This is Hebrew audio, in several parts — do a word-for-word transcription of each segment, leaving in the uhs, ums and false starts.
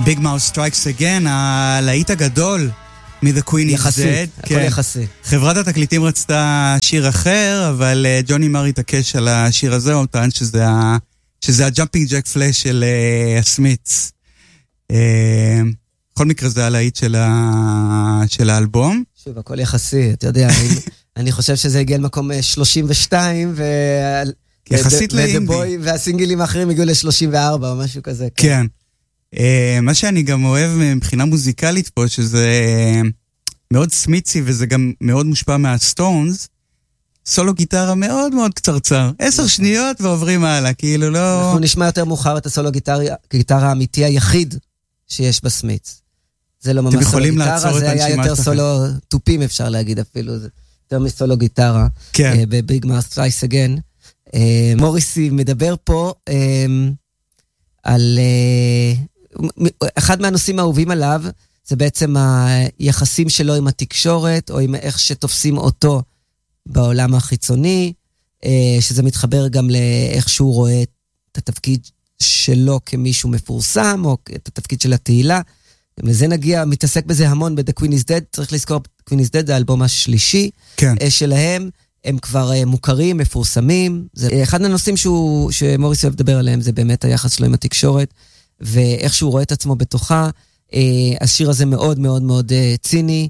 Big Mouth Strikes Again, הלהיט הגדול מ-The Queen is יחסי, Dead. הכל כן. יחסי. חברת התקליטים רצתה שיר אחר, אבל uh, ג'וני מר התעקש על השיר הזה, הוא טען שזה, ה... שזה הג'אמפינג ג'ק פלאש של uh, הסמיץ. Uh, בכל מקרה זה הלהיט של, ה... של האלבום. שוב, הכל יחסי, אתה יודע, אני חושב שזה הגיע למקום שלושים ושתיים, ו... יחסית לאינדי. והסינגלים האחרים הגיעו ל-שלושים וארבע או משהו כזה. כן. מה שאני גם אוהב מבחינה מוזיקלית פה, שזה מאוד סמיצי וזה גם מאוד מושפע מהסטונס, סולו גיטרה מאוד מאוד קצרצר. עשר שניות ועוברים הלאה, כאילו לא... אנחנו נשמע יותר מאוחר את הסולו גיטרה האמיתי היחיד שיש בסמיץ. זה לא ממש סולו גיטרה, זה היה יותר סולו טופים אפשר להגיד אפילו, זה יותר מסולו גיטרה. כן. בביג מאוס סטרייקס אגן. מוריסי מדבר פה על... אחד מהנושאים האהובים עליו, זה בעצם היחסים שלו עם התקשורת, או עם איך שתופסים אותו בעולם החיצוני, שזה מתחבר גם לאיך שהוא רואה את התפקיד שלו כמישהו מפורסם, או את התפקיד של התהילה. לזה נגיע, מתעסק בזה המון ב-The Queen is Dead, צריך לזכור, Queen is Dead זה האלבום השלישי כן. שלהם, הם כבר מוכרים, מפורסמים. זה אחד הנושאים שהוא, שמוריס אוהב לדבר עליהם, זה באמת היחס שלו עם התקשורת, ואיך שהוא רואה את עצמו בתוכה. השיר הזה מאוד מאוד מאוד ציני,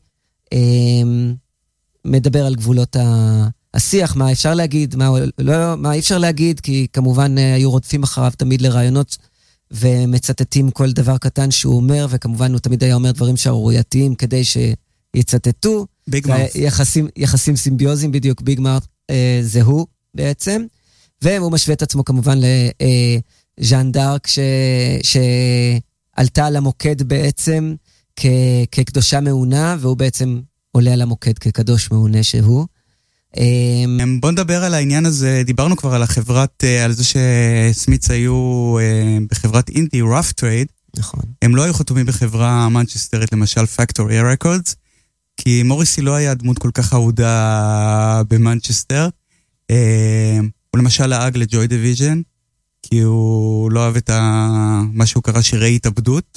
מדבר על גבולות השיח, מה אפשר להגיד, מה, לא, מה אי אפשר להגיד, כי כמובן היו רודפים אחריו תמיד לרעיונות, ומצטטים כל דבר קטן שהוא אומר, וכמובן הוא תמיד היה אומר דברים שערורייתיים, כדי שיצטטו. ביג מאוט. יחסים, יחסים סימביוזיים, בדיוק ביג מאוט זה הוא בעצם, והוא משווה את עצמו כמובן לז'אן דארק, ש... שעלתה על המוקד בעצם כ... כקדושה מעונה, והוא בעצם עולה על המוקד כקדוש מעונה שהוא. בוא נדבר על העניין הזה, דיברנו כבר על החברת, על זה שסמיץ היו בחברת אינדי, Rough Trade. נכון. הם לא היו חתומים בחברה מנצ'סטרית, למשל Factory Records, כי מוריסי לא היה דמות כל כך אהודה במנצ'סטר. הוא למשל לעג לג'וי דיוויז'ן, כי הוא לא אוהב את מה שהוא קרא שירי התאבדות.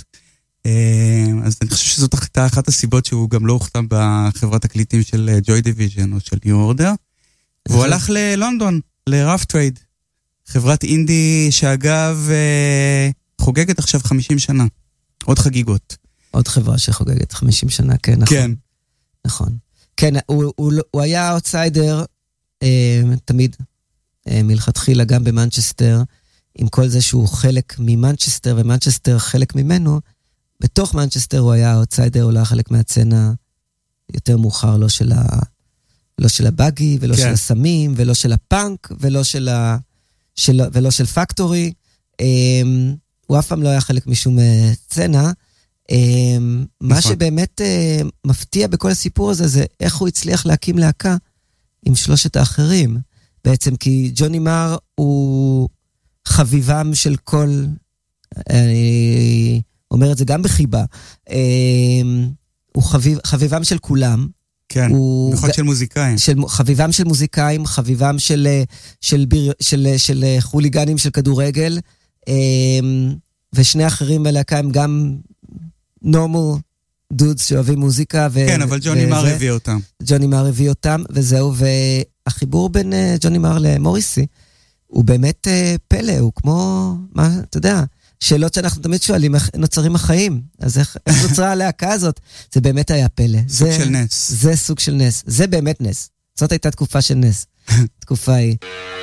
אז אני חושב שזאת הייתה אחת הסיבות שהוא גם לא הוכתם בחברת תקליטים של ג'וי דיוויז'ן או של ניו אורדר. והוא הלך ללונדון, ל-Rough Trade, חברת אינדי שאגב חוגגת עכשיו חמישים שנה. עוד חגיגות. עוד חברה שחוגגת חמישים שנה, כן, נכון. כן. נכון. כן, הוא, הוא, הוא היה אאוטסיידר אה, תמיד, אה, מלכתחילה גם במנצ'סטר, עם כל זה שהוא חלק ממנצ'סטר, ומנצ'סטר חלק ממנו, בתוך מנצ'סטר הוא היה אאוטסיידר, הוא לא היה חלק מהצנה יותר מאוחר, לא של, ה, לא של הבאגי, ולא כן. של הסמים, ולא של הפאנק, ולא של, ה, של, ולא של פקטורי. אה, הוא אף פעם לא היה חלק משום צנה, מה שבאמת מפתיע בכל הסיפור הזה, זה איך הוא הצליח להקים להקה עם שלושת האחרים. בעצם כי ג'וני מר הוא חביבם של כל, אני אומר את זה גם בחיבה, הוא חביב, חביבם של כולם. כן, נכון של מוזיקאים. של, חביבם של מוזיקאים, חביבם של, של, של, של, של חוליגנים של כדורגל, ושני אחרים בלהקה הם גם נורמל דודס שאוהבים מוזיקה. ו- כן, אבל ג'וני מר הביא אותם. ג'וני מר הביא אותם, וזהו, והחיבור בין uh, ג'וני מר למוריסי, הוא באמת uh, פלא, הוא כמו, מה, אתה יודע, שאלות שאנחנו תמיד שואלים, איך נוצרים החיים, אז איך, איך נוצרה הלהקה הזאת? זה באמת היה פלא. סוג זה, של נס. זה סוג של נס, זה באמת נס. זאת הייתה תקופה של נס, תקופה היא.